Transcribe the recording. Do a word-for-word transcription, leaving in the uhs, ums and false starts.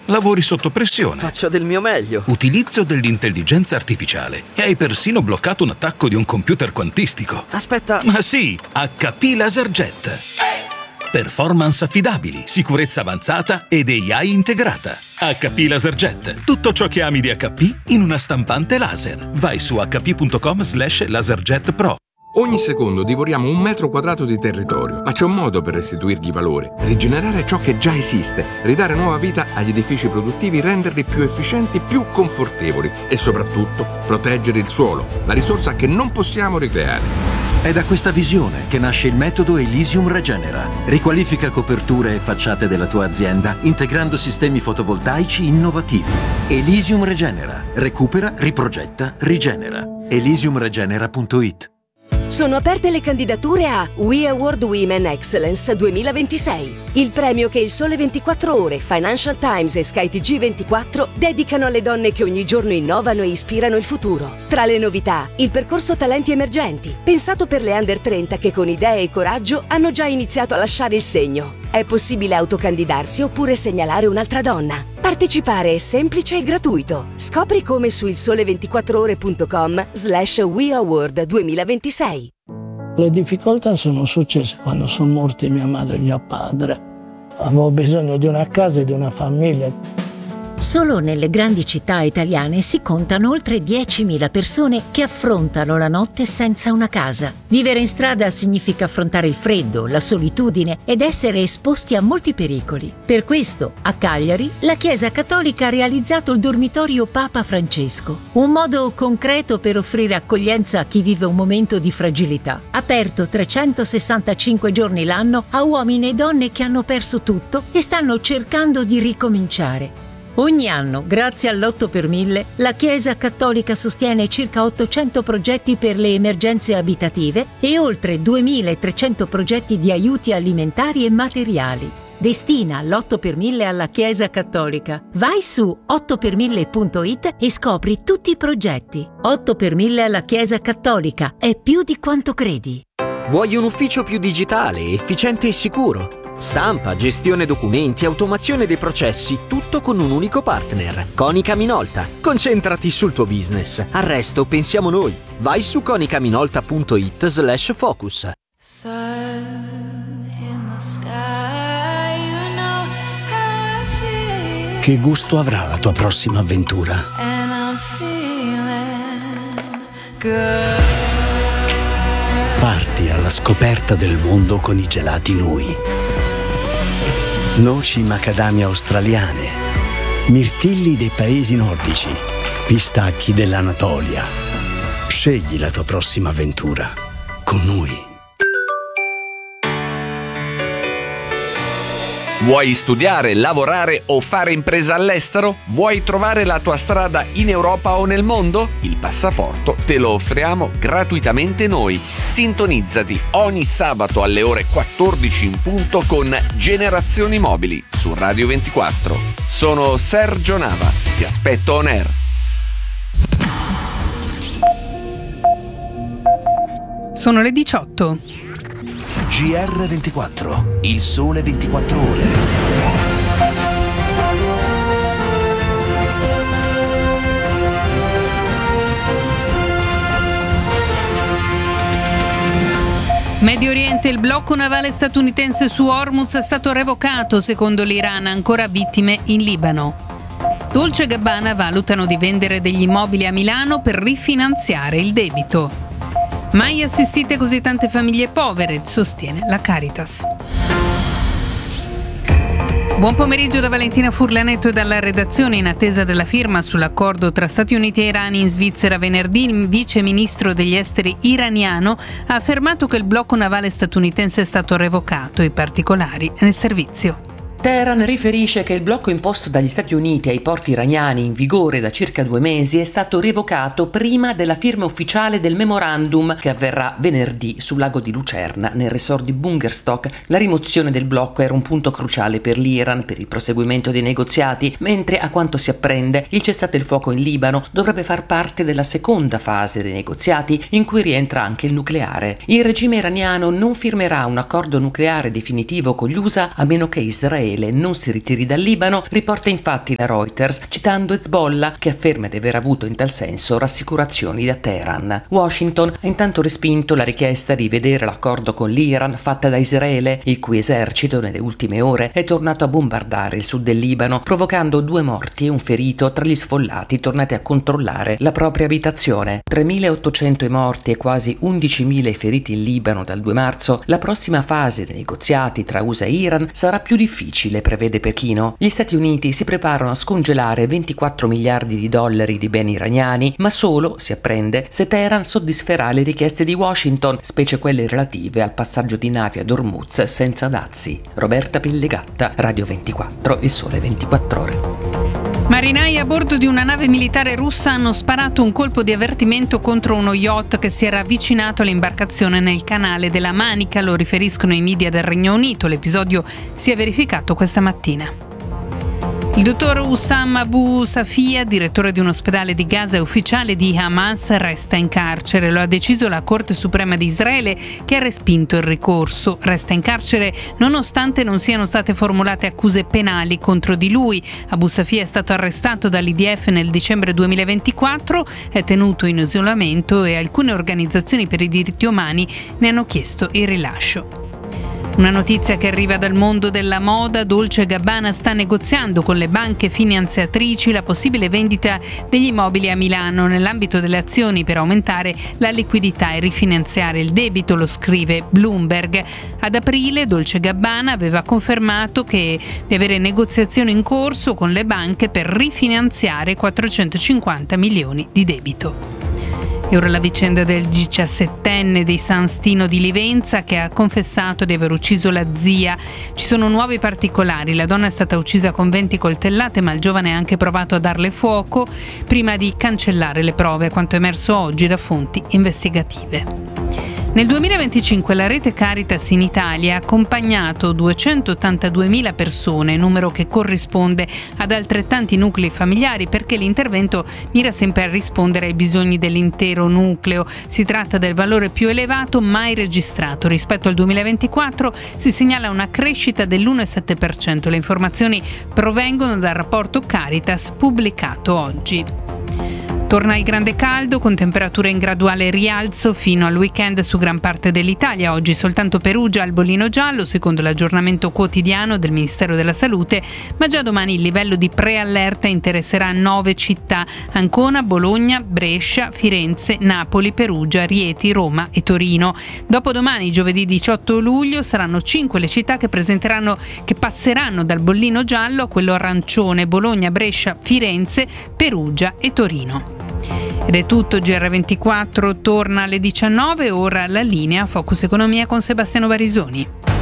lavori sotto pressione. Faccio del mio meglio. Utilizzo dell'intelligenza artificiale e hai persino bloccato un attacco di un computer quantistico. Aspetta. Ma sì, acca pi LaserJet. Performance affidabili, sicurezza avanzata ed A I integrata. acca pi LaserJet. Tutto ciò che ami di acca pi in una stampante laser. Vai su acca pi punto com slash laserjet pro. Ogni secondo divoriamo un metro quadrato di territorio, ma c'è un modo per restituirgli valore, rigenerare ciò che già esiste, ridare nuova vita agli edifici produttivi, renderli più efficienti, più confortevoli e soprattutto proteggere il suolo, la risorsa che non possiamo ricreare. È da questa visione che nasce il metodo Elysium Regenera. Riqualifica coperture e facciate della tua azienda integrando sistemi fotovoltaici innovativi. Elysium Regenera. Recupera, riprogetta, rigenera. elysium regenera punto it. Sono aperte le candidature a We Award Women Excellence duemilaventisei, il premio che il Sole ventiquattro Ore, Financial Times e Sky T G ventiquattro dedicano alle donne che ogni giorno innovano e ispirano il futuro. Tra le novità, il percorso Talenti Emergenti, pensato per le under trenta che con idee e coraggio hanno già iniziato a lasciare il segno. È possibile autocandidarsi oppure segnalare un'altra donna. Partecipare è semplice e gratuito. Scopri come su il sole ventiquattro ore punto com slash We Award duemilaventisei. Le difficoltà sono successe quando sono morti mia madre e mio padre. Avevo bisogno di una casa e di una famiglia. Solo nelle grandi città italiane si contano oltre diecimila persone che affrontano la notte senza una casa. Vivere in strada significa affrontare il freddo, la solitudine ed essere esposti a molti pericoli. Per questo, a Cagliari, la Chiesa Cattolica ha realizzato il dormitorio Papa Francesco, un modo concreto per offrire accoglienza a chi vive un momento di fragilità. Aperto trecentosessantacinque giorni l'anno a uomini e donne che hanno perso tutto e stanno cercando di ricominciare. Ogni anno, grazie all'otto per mille, la Chiesa Cattolica sostiene circa ottocento progetti per le emergenze abitative e oltre duemilatrecento progetti di aiuti alimentari e materiali. Destina l'otto per mille alla Chiesa Cattolica. Vai su otto per mille punto it e scopri tutti i progetti. otto per mille alla Chiesa Cattolica. È più di quanto credi. Vuoi un ufficio più digitale, efficiente e sicuro? Stampa, gestione documenti, automazione dei processi, tutto con un unico partner. Konica Minolta. Concentrati sul tuo business. Al resto pensiamo noi. Vai su konica minolta punto it slash focus. Che gusto avrà la tua prossima avventura? Parti alla scoperta del mondo con i gelati Nui. Noci macadamia australiane, mirtilli dei paesi nordici, pistacchi dell'Anatolia. Scegli la tua prossima avventura con Nui. Vuoi studiare, lavorare o fare impresa all'estero? Vuoi trovare la tua strada in Europa o nel mondo? Il passaporto te lo offriamo gratuitamente noi. Sintonizzati ogni sabato alle ore quattordici in punto con Generazioni Mobili su Radio ventiquattro. Sono Sergio Nava, ti aspetto on air. Sono le diciotto. G R ventiquattro, il sole ventiquattro ore. Medio Oriente, il blocco navale statunitense su Hormuz è stato revocato, secondo l'Iran, ancora vittime in Libano. Dolce e Gabbana valutano di vendere degli immobili a Milano per rifinanziare il debito. Mai assistite così tante famiglie povere, sostiene la Caritas. Buon pomeriggio da Valentina Furlanetto e dalla redazione. In attesa della firma sull'accordo tra Stati Uniti e Iran in Svizzera venerdì, il vice ministro degli esteri iraniano ha affermato che il blocco navale statunitense è stato revocato, i particolari nel servizio. Teheran riferisce che il blocco imposto dagli Stati Uniti ai porti iraniani in vigore da circa due mesi è stato revocato prima della firma ufficiale del memorandum che avverrà venerdì sul lago di Lucerna nel resort di Bungerstock. La rimozione del blocco era un punto cruciale per l'Iran per il proseguimento dei negoziati, mentre a quanto si apprende il cessate il fuoco in Libano dovrebbe far parte della seconda fase dei negoziati in cui rientra anche il nucleare. Il regime iraniano non firmerà un accordo nucleare definitivo con gli U S A a meno che Israele Israele non si ritiri dal Libano, riporta infatti la Reuters citando Hezbollah, che afferma di aver avuto in tal senso rassicurazioni da Teheran. Washington ha intanto respinto la richiesta di vedere l'accordo con l'Iran fatta da Israele, il cui esercito nelle ultime ore è tornato a bombardare il sud del Libano, provocando due morti e un ferito tra gli sfollati tornati a controllare la propria abitazione. tremilaottocento i morti e quasi undicimila i feriti in Libano dal due marzo, la prossima fase dei negoziati tra U S A e Iran sarà più difficile, prevede Pechino. Gli Stati Uniti si preparano a scongelare ventiquattro miliardi di dollari di beni iraniani, ma solo, si apprende, se Teheran soddisferà le richieste di Washington, specie quelle relative al passaggio di navi ad Hormuz senza dazi. Roberta Pellegatta, Radio ventiquattro, Il Sole ventiquattro Ore. Marinai a bordo di una nave militare russa hanno sparato un colpo di avvertimento contro uno yacht che si era avvicinato all'imbarcazione nel canale della Manica, lo riferiscono i media del Regno Unito. L'episodio si è verificato questa mattina. Il dottor Hussam Abu Safia, direttore di un ospedale di Gaza e ufficiale di Hamas, resta in carcere. Lo ha deciso la Corte Suprema di Israele, che ha respinto il ricorso. Resta in carcere nonostante non siano state formulate accuse penali contro di lui. Abu Safia è stato arrestato dall'I D F nel dicembre duemilaventiquattro, è tenuto in isolamento e alcune organizzazioni per i diritti umani ne hanno chiesto il rilascio. Una notizia che arriva dal mondo della moda: Dolce e Gabbana sta negoziando con le banche finanziatrici la possibile vendita degli immobili a Milano nell'ambito delle azioni per aumentare la liquidità e rifinanziare il debito, lo scrive Bloomberg. Ad aprile Dolce e Gabbana aveva confermato che di avere negoziazioni in corso con le banche per rifinanziare quattrocentocinquanta milioni di debito. E ora la vicenda del diciassettenne di San Stino di Livenza, che ha confessato di aver ucciso la zia. Ci sono nuovi particolari: la donna è stata uccisa con venti coltellate, ma il giovane ha anche provato a darle fuoco prima di cancellare le prove, a quanto emerso oggi da fonti investigative. Nel duemilaventicinque la rete Caritas in Italia ha accompagnato duecentottantaduemila persone, numero che corrisponde ad altrettanti nuclei familiari, perché l'intervento mira sempre a rispondere ai bisogni dell'intero nucleo. Si tratta del valore più elevato mai registrato. Rispetto al duemilaventiquattro si segnala una crescita dell'uno virgola sette per cento. Le informazioni provengono dal rapporto Caritas pubblicato oggi. Torna il grande caldo, con temperature in graduale rialzo fino al weekend su gran parte dell'Italia. Oggi soltanto Perugia al bollino giallo, secondo l'aggiornamento quotidiano del Ministero della Salute, ma già domani il livello di preallerta interesserà nove città: Ancona, Bologna, Brescia, Firenze, Napoli, Perugia, Rieti, Roma e Torino. Dopodomani, giovedì diciotto luglio, saranno cinque le città che presenteranno che passeranno dal bollino giallo a quello arancione: Bologna, Brescia, Firenze, Perugia e Torino. Ed è tutto. G R ventiquattro torna alle diciannove, ora la linea Focus Economia con Sebastiano Barisoni.